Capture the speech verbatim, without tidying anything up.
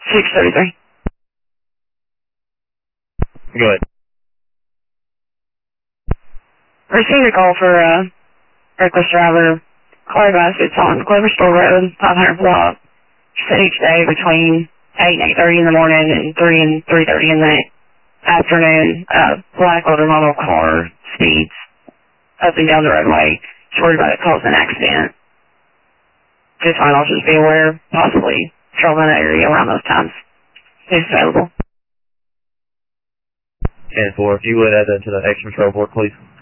six thirty-three. Go ahead. Received a call for a reckless driver. Car bicycles on Clover Store Road, five hundred block. Said each day between eight and eight thirty in the morning and three and three thirty in the afternoon. Uh, black older model car speeds up and down the roadway. Just worried about it causing an accident. Just fine, I'll just be aware, possibly trouble in that area around those times. If available. ten four, if you would add that to the action control board, please.